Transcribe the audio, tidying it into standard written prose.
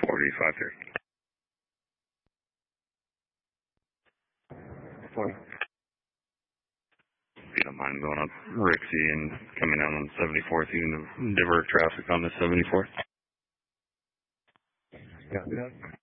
4530. If you don't mind going up Rixie and coming out on 74th, you can divert traffic on the 74th. Yeah.